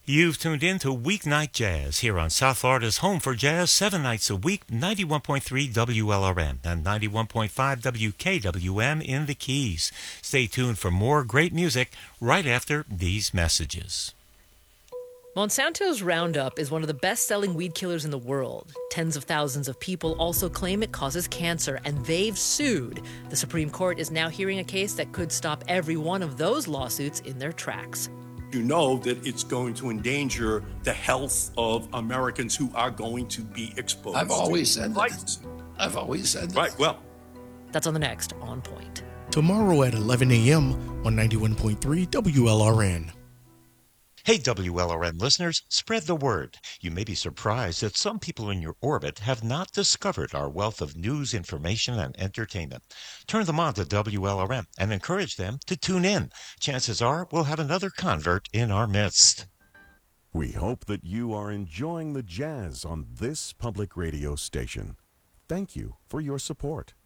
You've tuned in to Weeknight Jazz here on South Florida's home for jazz 7 nights a week, 91.3 WLRN and 91.5 WKWM in the Keys. Stay tuned for more great music right after these messages. Monsanto's Roundup is one of the best-selling weed killers in the world. Tens of thousands of people also claim it causes cancer, and they've sued. The Supreme Court is now hearing a case that could stop every one of those lawsuits in their tracks. You know that it's going to endanger the health of Americans who are going to be exposed. I've always said right. that. I've always said that. Right, well. That's on the next On Point. Tomorrow at 11 a.m. on 91.3 WLRN. Hey WLRN listeners, spread the word. You may be surprised that some people in your orbit have not discovered our wealth of news, information, and entertainment. Turn them on to WLRN and encourage them to tune in. Chances are we'll have another convert in our midst. We hope that you are enjoying the jazz on this public radio station. Thank you for your support.